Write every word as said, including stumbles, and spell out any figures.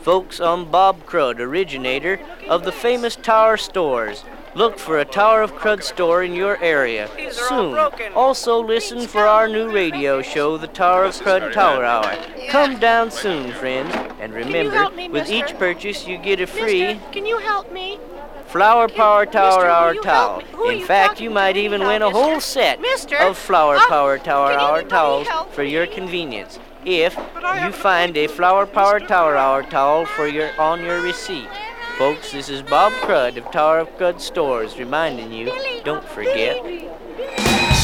Folks, I'm Bob Crud, originator of the famous Tower Stores. Look for a Tower of Crud store in your area soon. Also listen for our new radio show, the Tower of Crud Tower Hour. Come down soon, friends. And remember, me, with mister? each purchase you get a free Mister, can you help me? Flower Power Tower mister, will Hour you towel. help me? Who are In you fact, talking you might to even now, win a mister? whole set Mister? of Flower Uh, Power Tower can Hour anybody towels help for me? your convenience. If I you haven't find a looked Flower at Power Mister Tower Hour towel for your on your receipt. Folks, this is Bob Crud of Tower of Crud Stores reminding you, don't forget,